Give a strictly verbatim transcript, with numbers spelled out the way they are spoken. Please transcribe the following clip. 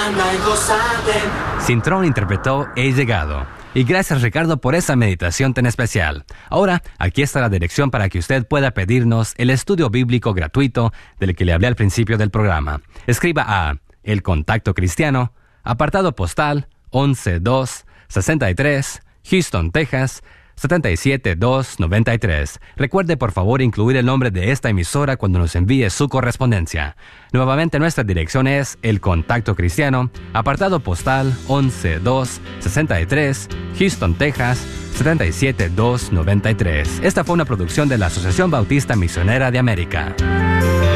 gana y gózate. Cintrón interpretó He llegado. Y gracias, Ricardo, por esa meditación tan especial. Ahora, aquí está la dirección para que usted pueda pedirnos el estudio bíblico gratuito del que le hablé al principio del programa. Escriba a El Contacto Cristiano, apartado postal once dos sesenta y tres, Houston, Texas, setenta y siete dos noventa y tres. Recuerde, por favor, incluir el nombre de esta emisora cuando nos envíe su correspondencia. Nuevamente, nuestra dirección es El Contacto Cristiano, apartado postal once dos sesenta y tres, Houston, Texas, setenta y siete dos noventa y tres. Esta fue una producción de la Asociación Bautista Misionera de América.